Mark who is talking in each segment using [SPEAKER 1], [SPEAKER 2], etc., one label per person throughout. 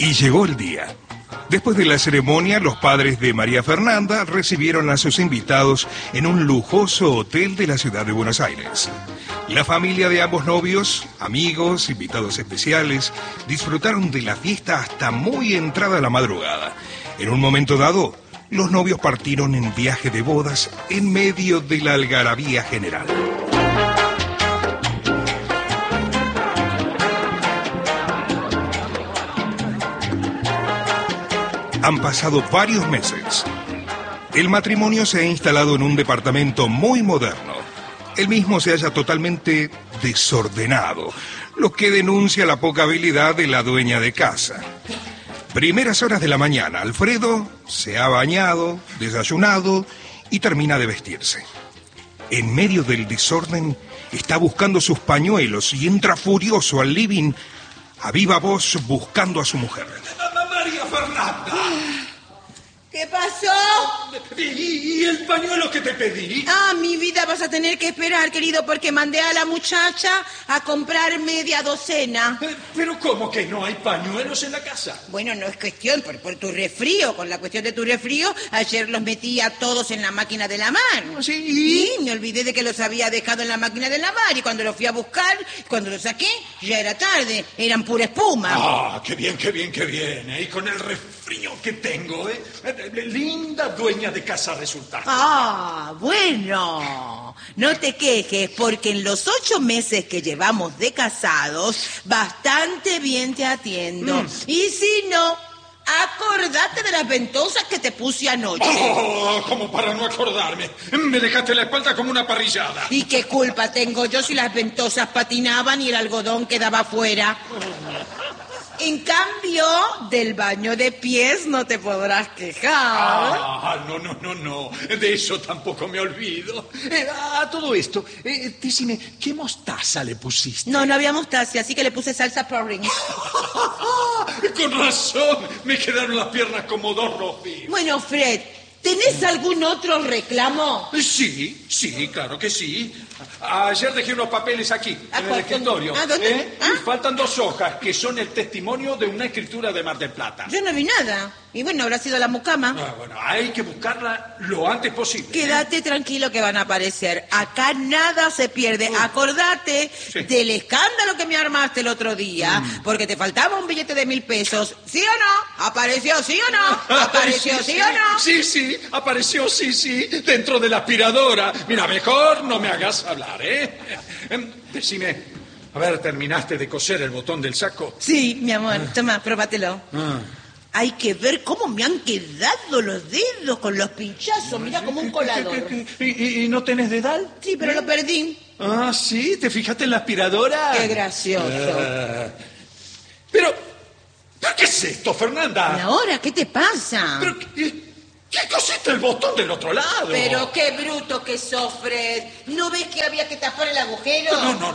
[SPEAKER 1] Y llegó el día. Después de la ceremonia, los padres de María Fernanda recibieron a sus invitados en un lujoso hotel de la ciudad de Buenos Aires. La familia de ambos novios, amigos, invitados especiales, disfrutaron de la fiesta hasta muy entrada la madrugada. En un momento dado, los novios partieron en viaje de bodas en medio de la algarabía general. Han pasado varios meses. El matrimonio se ha instalado en un departamento muy moderno. El mismo se halla totalmente desordenado, lo que denuncia la poca habilidad de la dueña de casa. Primeras horas de la mañana, Alfredo se ha bañado, desayunado y termina de vestirse. En medio del desorden, está buscando sus pañuelos y entra furioso al living a viva voz buscando a su mujer.
[SPEAKER 2] María Fernanda.
[SPEAKER 3] ¿Qué pasó?
[SPEAKER 2] ¿Y el pañuelo que te pedí?
[SPEAKER 3] Mi vida, vas a tener que esperar, querido, porque mandé a la muchacha a comprar media docena.
[SPEAKER 2] ¿Pero cómo que no hay pañuelos en la casa?
[SPEAKER 3] Bueno, no es cuestión, por tu resfrío. Con la cuestión de tu resfrío, ayer los metí a todos en la máquina de lavar.
[SPEAKER 2] ¿Sí?
[SPEAKER 3] Sí, me olvidé de que los había dejado en la máquina de lavar y cuando los fui a buscar, cuando los saqué, ya era tarde. Eran pura espuma.
[SPEAKER 2] Qué bien. Y con el resfrío que tengo, linda dueña de casa resulta.
[SPEAKER 3] Bueno, no te quejes, porque en los 8 meses que llevamos de casados, bastante bien te atiendo. Y si no, acordate de las ventosas que te puse anoche.
[SPEAKER 2] Como para no acordarme. Me dejaste la espalda como una parrillada.
[SPEAKER 3] ¿Y qué culpa tengo yo si las ventosas patinaban y el algodón quedaba afuera? En cambio, del baño de pies no te podrás quejar.
[SPEAKER 2] No. De eso tampoco me olvido. A todo esto, decime, ¿qué mostaza le pusiste?
[SPEAKER 3] No había mostaza, así que le puse salsa porring.
[SPEAKER 2] Con razón, me quedaron las piernas como 2 rosbifs.
[SPEAKER 3] Bueno, Fred, ¿tenés algún otro reclamo?
[SPEAKER 2] Sí, claro que sí. Ayer dejé unos papeles aquí, en el escritorio.
[SPEAKER 3] ¿Dónde?
[SPEAKER 2] Y faltan 2 hojas, que son el testimonio de una escritura de Mar del Plata.
[SPEAKER 3] Yo no vi nada. Y bueno, habrá sido la mucama.
[SPEAKER 2] Bueno, hay que buscarla lo antes posible.
[SPEAKER 3] Quédate tranquilo que van a aparecer. Acá nada se pierde. Acordate del escándalo que me armaste el otro día, porque te faltaba un billete de 1.000 pesos. ¿Sí o no? ¿Apareció sí o no? ¿Apareció sí o no?
[SPEAKER 2] Sí, apareció sí, dentro de la aspiradora. Mira, mejor no me hagas hablar, ¿eh? Decime, a ver, ¿terminaste de coser el botón del saco?
[SPEAKER 3] Sí, mi amor, toma, próbatelo. Hay que ver cómo me han quedado los dedos con los pinchazos, mira, como un colador.
[SPEAKER 2] ¿Y no tenés dedal?
[SPEAKER 3] Sí, pero lo perdí.
[SPEAKER 2] ¿Sí? ¿Te fijaste en la aspiradora?
[SPEAKER 3] Qué gracioso.
[SPEAKER 2] Pero ¿qué es esto, Fernanda?
[SPEAKER 3] Ahora, ¿qué te pasa?
[SPEAKER 2] Pero, ¿qué cosiste el botón del otro lado?
[SPEAKER 3] Pero qué bruto que sos, Fred. ¿No ves que había que tapar el agujero?
[SPEAKER 2] No.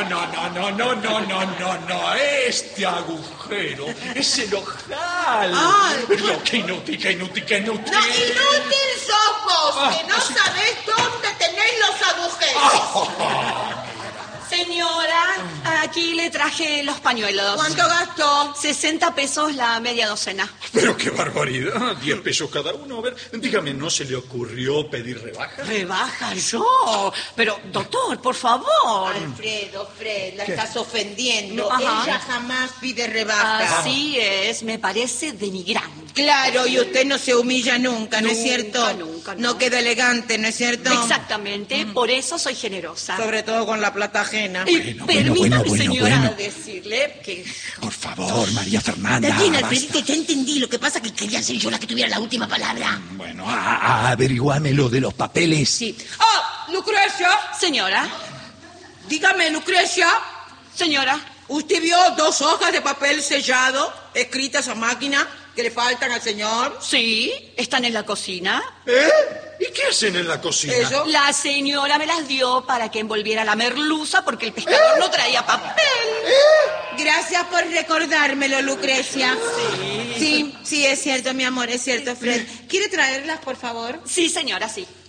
[SPEAKER 2] Este agujero es el ojal. Pero qué inútil.
[SPEAKER 3] No, inútil sos vos, que no sabés dónde tenés los agujeros.
[SPEAKER 4] Señora, aquí le traje los pañuelos.
[SPEAKER 3] ¿Cuánto gastó?
[SPEAKER 4] 60 pesos la media docena.
[SPEAKER 2] Pero qué barbaridad, 10 pesos cada uno. A ver, dígame, ¿no se le ocurrió pedir rebaja?
[SPEAKER 4] ¿Rebaja yo? Pero, doctor, por favor.
[SPEAKER 3] Alfredo, Fred, la estás ofendiendo.
[SPEAKER 4] Ajá.
[SPEAKER 3] Ella jamás pide rebaja.
[SPEAKER 4] Así es, me parece denigrante.
[SPEAKER 3] Claro, y usted no se humilla nunca, ¿no es cierto?
[SPEAKER 4] Nunca.
[SPEAKER 3] No queda elegante, ¿no es cierto?
[SPEAKER 4] Exactamente, por eso soy generosa.
[SPEAKER 3] Sobre todo con la plata ajena.
[SPEAKER 4] Permítame, señora, decirle que...
[SPEAKER 5] Por favor, María Fernanda.
[SPEAKER 3] Está bien, Alfredito, ya entendí. Lo que pasa es que quería ser yo la que tuviera la última palabra.
[SPEAKER 5] Bueno, averiguame lo de los papeles.
[SPEAKER 4] Sí.
[SPEAKER 3] Lucrecia.
[SPEAKER 4] Señora.
[SPEAKER 3] Dígame, Lucrecia.
[SPEAKER 4] Señora.
[SPEAKER 3] ¿Usted vio 2 hojas de papel sellado escritas a máquina que le faltan al señor?
[SPEAKER 4] Sí, están en la cocina.
[SPEAKER 2] ¿Y qué hacen en la cocina?
[SPEAKER 3] ¿Eso?
[SPEAKER 4] La señora me las dio para que envolviera la merluza porque el pescador no traía papel.
[SPEAKER 3] Gracias por recordármelo, Lucrecia. Sí, es cierto, mi amor, es cierto, Fred. ¿Quiere traerlas, por favor?
[SPEAKER 4] Sí, señora, sí.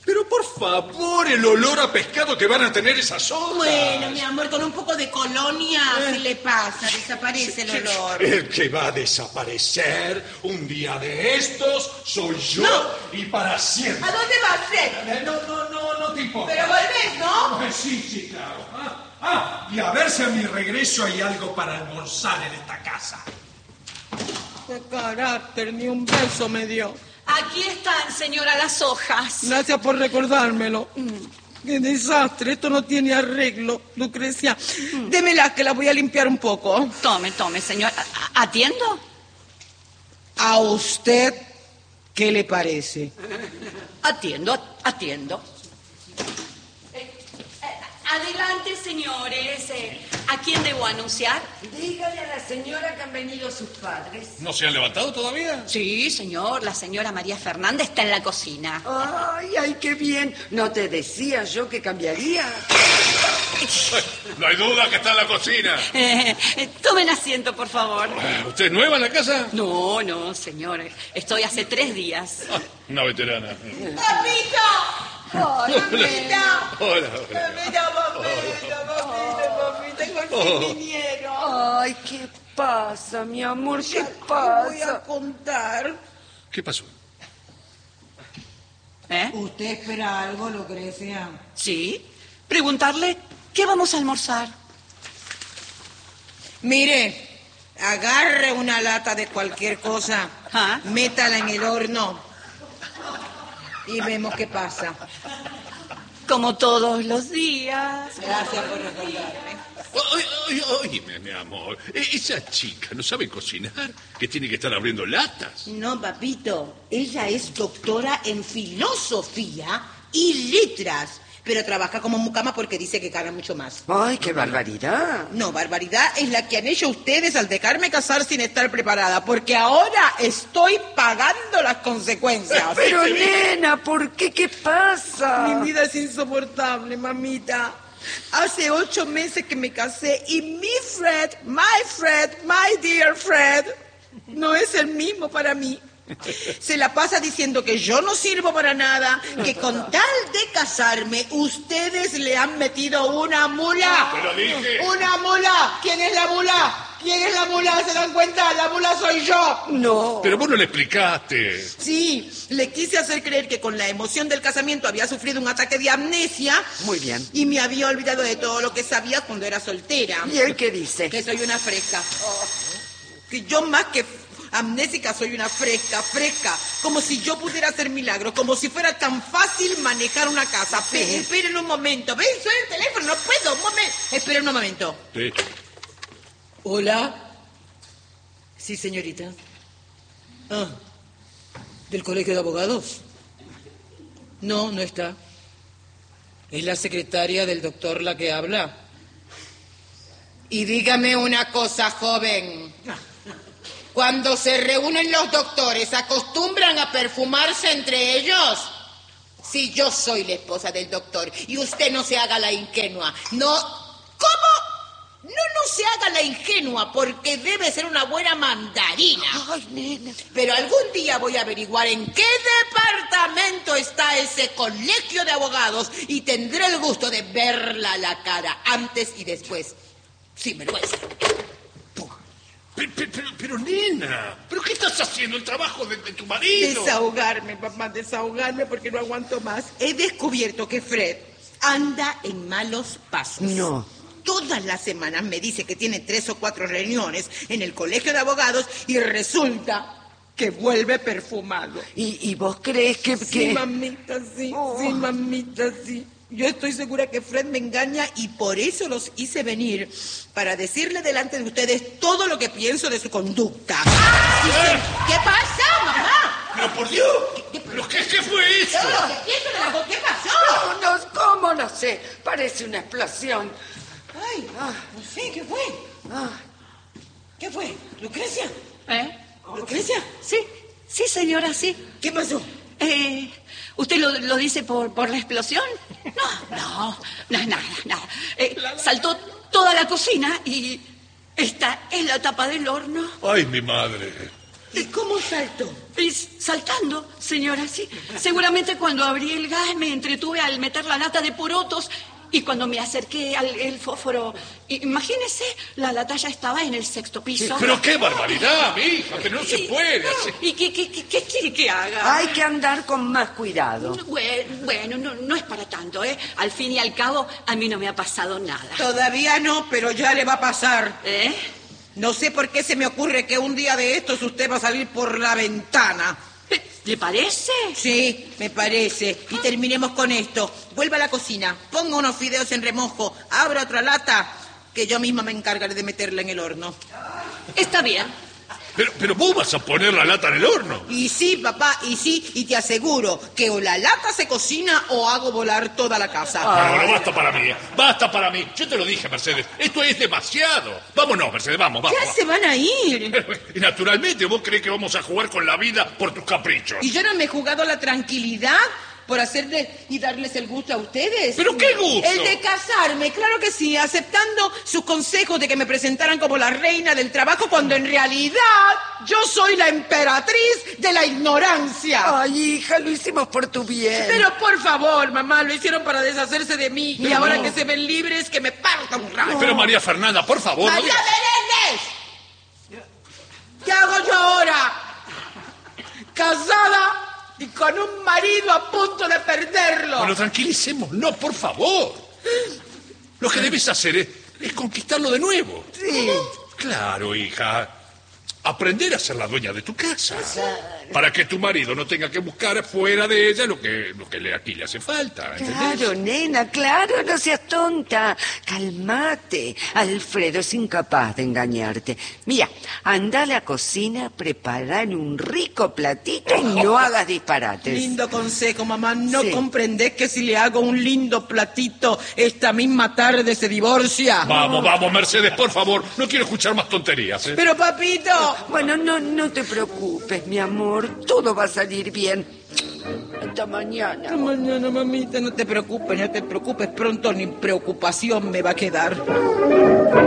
[SPEAKER 2] Pero por favor, el olor a pescado que van a tener esas ollas.
[SPEAKER 3] Bueno, mi amor, con un poco de colonia, ¿qué le pasa? Desaparece el olor.
[SPEAKER 2] El que va a desaparecer un día de estos soy yo.
[SPEAKER 3] No.
[SPEAKER 2] Y para siempre.
[SPEAKER 3] ¿A dónde vas, Fred?
[SPEAKER 2] No te importa.
[SPEAKER 3] Pero volvés, ¿no?
[SPEAKER 2] Sí, claro. Y a ver si a mi regreso hay algo para almorzar en esta casa.
[SPEAKER 3] Qué carácter, ni un beso me dio.
[SPEAKER 4] Aquí están, señora, las hojas.
[SPEAKER 3] Gracias por recordármelo. Qué desastre, esto no tiene arreglo, Lucrecia. Démela, que la voy a limpiar un poco.
[SPEAKER 4] Tome, señora. ¿Atiendo?
[SPEAKER 3] ¿A usted qué le parece?
[SPEAKER 4] Atiendo. Adelante, señores. ¿A quién debo anunciar?
[SPEAKER 6] Dígale a la señora que han venido sus padres.
[SPEAKER 2] ¿No se han levantado todavía?
[SPEAKER 4] Sí, señor. La señora María Fernanda está en la cocina.
[SPEAKER 6] Ay, qué bien. ¿No te decía yo que cambiaría?
[SPEAKER 2] No hay duda que está en la cocina.
[SPEAKER 4] Tomen asiento, por favor.
[SPEAKER 2] ¿Usted es nueva en la casa?
[SPEAKER 4] No, señor. Estoy hace 3 días.
[SPEAKER 2] Una veterana.
[SPEAKER 3] ¡Papito! ¡Mamita!
[SPEAKER 2] Hola.
[SPEAKER 3] Papita, con qué vinieron.
[SPEAKER 6] Ay, ¿qué pasa, mi amor? ¿Qué
[SPEAKER 3] Voy a
[SPEAKER 6] pasa?
[SPEAKER 3] contar.
[SPEAKER 2] ¿Qué pasó?
[SPEAKER 3] ¿Usted espera algo, Lucrecia?
[SPEAKER 4] Sí. Preguntarle qué vamos a almorzar.
[SPEAKER 3] Mire, agarre una lata de cualquier cosa, métala en el horno y vemos qué pasa.
[SPEAKER 4] Como todos los días.
[SPEAKER 3] Gracias por recordarme.
[SPEAKER 2] Oye, mi amor, esa chica no sabe cocinar, que tiene que estar abriendo latas.
[SPEAKER 3] No, papito, ella es doctora en filosofía y letras, pero trabaja como mucama porque dice que gana mucho más.
[SPEAKER 6] Ay, qué barbaridad.
[SPEAKER 3] No, barbaridad es la que han hecho ustedes al dejarme casar sin estar preparada, porque ahora estoy pagando las consecuencias.
[SPEAKER 6] Pero, nena, ¿por qué? ¿Qué pasa?
[SPEAKER 3] Mi vida es insoportable, mamita. Hace 8 meses que me casé y mi Fred, my dear Fred, no es el mismo para mí. Se la pasa diciendo que yo no sirvo para nada, que con tal de casarme, ustedes le han metido una mula.
[SPEAKER 2] Te lo dije.
[SPEAKER 3] ¡Una mula! ¿Quién es la mula? ¿Quién es la mula? ¿Se dan cuenta? La mula soy yo.
[SPEAKER 6] No.
[SPEAKER 2] Pero vos no le explicaste.
[SPEAKER 3] Sí, le quise hacer creer que con la emoción del casamiento había sufrido un ataque de amnesia.
[SPEAKER 6] Muy bien.
[SPEAKER 3] Y me había olvidado de todo lo que sabía cuando era soltera.
[SPEAKER 6] ¿Y él qué dice?
[SPEAKER 3] Que soy una fresca. Que yo más que amnésica soy una fresca. Como si yo pudiera hacer milagros, como si fuera tan fácil manejar una casa. Esperen un momento. Ven, suena el teléfono, no puedo. Un momento. Esperen un momento.
[SPEAKER 2] Sí.
[SPEAKER 3] Hola. Sí, señorita. ¿Del colegio de abogados? No, no está. ¿Es la secretaria del doctor la que habla? Y dígame una cosa, joven. Cuando se reúnen los doctores, ¿acostumbran a perfumarse entre ellos? Si yo soy la esposa del doctor y usted no se haga la ingenua. No. ¿Cómo? No se haga la ingenua, porque debe ser una buena mandarina.
[SPEAKER 6] Ay, nena.
[SPEAKER 3] Pero algún día voy a averiguar en qué departamento está ese colegio de abogados y tendré el gusto de verla a la cara antes y después. Sin vergüenza.
[SPEAKER 2] Pero, nena, ¿pero qué estás haciendo? El trabajo de tu marido.
[SPEAKER 3] Desahogarme, papá, desahogarme porque no aguanto más. He descubierto que Fred anda en malos pasos.
[SPEAKER 6] No.
[SPEAKER 3] Todas las semanas me dice que tiene 3 o 4 reuniones en el colegio de abogados y resulta que vuelve perfumado.
[SPEAKER 6] ¿Y vos crees que...?
[SPEAKER 3] Sí, mamita, sí.
[SPEAKER 6] Oh.
[SPEAKER 3] Sí, mamita, sí. Yo estoy segura que Fred me engaña y por eso los hice venir, para decirle delante de ustedes todo lo que pienso de su conducta. ¿Qué pasa, mamá?
[SPEAKER 2] ¡Pero por Dios! ¿Pero qué fue eso?
[SPEAKER 3] Todo lo que pienso de la... ¿Qué pasó?
[SPEAKER 6] No, ¿cómo? No sé. Parece una explosión.
[SPEAKER 3] Ay, no sé, ¿qué fue? ¿Qué fue? ¿Lucrecia? ¿Lucrecia?
[SPEAKER 4] Sí, señora, sí.
[SPEAKER 3] ¿Qué pasó?
[SPEAKER 4] ¿Usted lo dice por la explosión? No, nada. Saltó toda la cocina y esta es la tapa del horno.
[SPEAKER 2] Ay, mi madre.
[SPEAKER 6] ¿Y cómo saltó?
[SPEAKER 4] Saltando, señora, sí. Seguramente cuando abrí el gas me entretuve al meter la lata de porotos y cuando me acerqué al fósforo, imagínese, la lata ya estaba en el 6º piso.
[SPEAKER 2] Pero qué barbaridad, mi hija, pero no se puede hacer.
[SPEAKER 4] ¿Y qué quiere que haga?
[SPEAKER 6] Hay que andar con más cuidado.
[SPEAKER 4] Bueno, no es para tanto, ¿eh? Al fin y al cabo, a mí no me ha pasado nada.
[SPEAKER 3] Todavía no, pero ya le va a pasar.
[SPEAKER 4] ¿Eh?
[SPEAKER 3] No sé por qué se me ocurre que un día de estos usted va a salir por la ventana.
[SPEAKER 4] ¿Le parece?
[SPEAKER 3] Sí, me parece. Y terminemos con esto. Vuelva a la cocina, ponga unos fideos en remojo, abra otra lata, que yo misma me encargaré de meterla en el horno.
[SPEAKER 4] Está bien.
[SPEAKER 2] Pero vos vas a poner la lata en el horno.
[SPEAKER 3] Y sí, papá, y sí, y te aseguro que o la lata se cocina o hago volar toda la casa.
[SPEAKER 2] No, basta para mí, basta para mí. Yo te lo dije, Mercedes, esto es demasiado. Vámonos, Mercedes, vamos.
[SPEAKER 3] Ya se van a ir.
[SPEAKER 2] Y naturalmente, vos creés que vamos a jugar con la vida por tus caprichos.
[SPEAKER 3] ¿Y yo no me he jugado la tranquilidad por hacerle y darles el gusto a ustedes?
[SPEAKER 2] ¿Pero qué gusto?
[SPEAKER 3] El de casarme, claro que sí, aceptando sus consejos de que me presentaran como la reina del trabajo cuando en realidad yo soy la emperatriz de la ignorancia.
[SPEAKER 6] Ay, hija, lo hicimos por tu bien.
[SPEAKER 3] Pero por favor, mamá, lo hicieron para deshacerse de mí. Y ahora que se ven libres, que me parta un rayo.
[SPEAKER 2] Pero María Fernanda, por favor.
[SPEAKER 3] ¡María Menéndez! ¿Qué hago yo ahora? Casada y con un marido a punto de perderlo.
[SPEAKER 2] Bueno, tranquilicémonos, por favor. Lo que debes hacer es conquistarlo de nuevo.
[SPEAKER 6] Sí.
[SPEAKER 2] Claro, hija. Aprender a ser la dueña de tu casa. Para que tu marido no tenga que buscar fuera de ella lo que aquí le hace falta. ¿Entendés?
[SPEAKER 6] Claro, nena, claro, no seas tonta. Cálmate. Alfredo es incapaz de engañarte. Mira, anda a la cocina, preparar un rico platito y no hagas disparates.
[SPEAKER 3] Lindo consejo, mamá. ¿No
[SPEAKER 6] Sí.
[SPEAKER 3] comprendés que si le hago un lindo platito esta misma tarde se divorcia?
[SPEAKER 2] Vamos, Mercedes, por favor. No quiero escuchar más tonterías, ¿eh?
[SPEAKER 3] Pero, papito...
[SPEAKER 6] Bueno, no te preocupes, mi amor. Todo va a salir bien. Hasta mañana.
[SPEAKER 3] Hasta mañana, mamita. No te preocupes. Pronto ni preocupación me va a quedar.